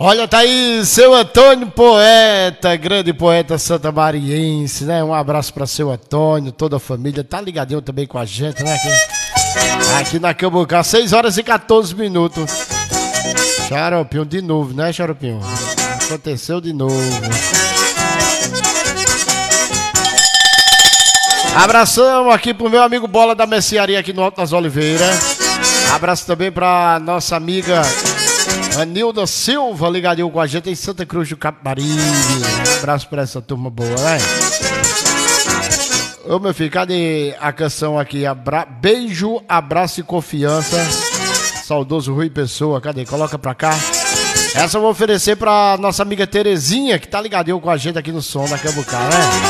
Olha, tá aí seu Antônio Poeta, grande poeta santamariense, né? Um abraço pra seu Antônio, toda a família. Tá ligadinho também com a gente, né? Aqui na Cambucá, 6 horas e 14 minutos. Xaropinho de novo, né, Xaropinho? Aconteceu de novo. Abração aqui pro meu amigo Bola da Mercearia aqui no Alto das Oliveiras. Abraço também pra nossa amiga Anilda Silva, ligadinho com a gente em Santa Cruz do Capibaribe. Um abraço pra essa turma boa, né? Ô meu filho, cadê a canção aqui? Beijo, abraço e confiança. Saudoso Rui Pessoa, cadê? Coloca pra cá. Essa eu vou oferecer pra nossa amiga Terezinha, que tá ligadinho com a gente aqui no som da Cambucá, né?